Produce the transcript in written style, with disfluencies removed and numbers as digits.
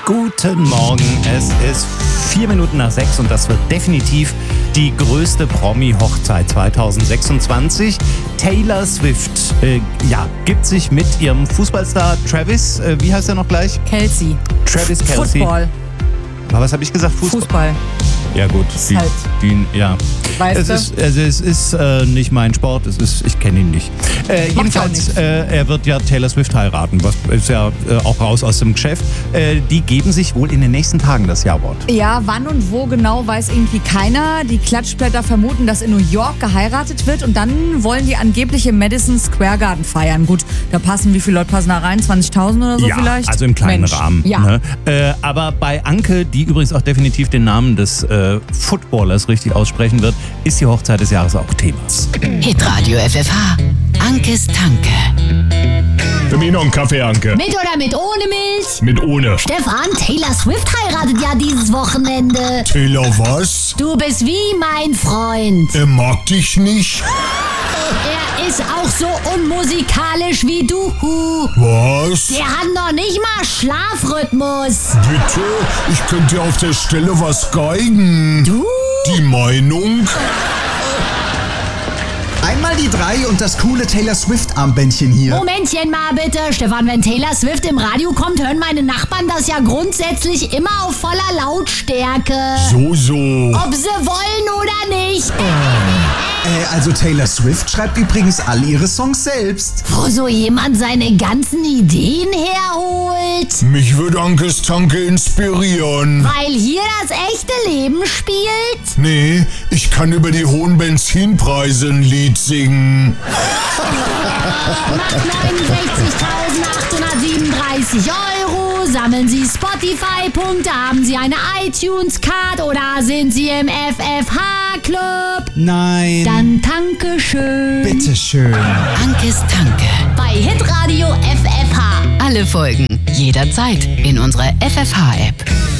Guten Morgen, es ist 4 Minuten nach 6 und das wird definitiv die größte Promi-Hochzeit 2026. Taylor Swift gibt sich mit ihrem Fußballstar Travis, wie heißt er noch gleich? Kelce. Travis Kelce. Football. Aber was habe ich gesagt? Fußball. Ja gut, Weißt es ist nicht mein Sport, ich kenne ihn nicht. Jedenfalls, er wird ja Taylor Swift heiraten, was ist ja auch raus aus dem Geschäft. Die geben sich wohl in den nächsten Tagen das Ja-Wort. Ja, wann und wo genau weiß irgendwie keiner. Die Klatschblätter vermuten, dass in New York geheiratet wird und dann wollen die angeblich im Madison Square Garden feiern. Gut, da passen, wie viele Leute passen da rein? 20.000 oder so vielleicht? Also im kleinen Rahmen. Ja. Ne? Aber bei Anke, die übrigens auch definitiv den Namen des Footballers richtig aussprechen wird, ist die Hochzeit des Jahres auch Themas. Hitradio FFH. Ankes Tanke. Für mich noch einen Kaffee, Anke. Mit oder mit ohne Milch? Mit ohne. Stefan, Taylor Swift heiratet ja dieses Wochenende. Taylor was? Du bist wie mein Freund. Er mag dich nicht. Er ist auch so unmusikalisch wie du. Was? Der hat noch nicht mal Schlafrhythmus. Bitte? Ich könnte dir auf der Stelle was geigen. Du? Die Meinung? Einmal die 3 und das coole Taylor Swift-Armbändchen hier. Momentchen mal bitte. Stefan, wenn Taylor Swift im Radio kommt, hören meine Nachbarn das ja grundsätzlich immer auf voller Lautstärke. So. Ob sie wollen oder nicht. Also Taylor Swift schreibt übrigens all ihre Songs selbst. Wo so jemand seine ganzen Ideen herholt. Mich würde Ankes Tanke inspirieren. Weil hier das echte Leben spielt. Nee, ich kann über die hohen Benzinpreise ein Lied singen. Macht 69.837 €. Sammeln Sie Spotify-Punkte, haben Sie eine iTunes-Card oder sind Sie im FFH-Club? Nein. Dann danke schön. Bitteschön. Ankes Tanke. Bei Hitradio FFH. Alle Folgen jederzeit in unserer FFH-App.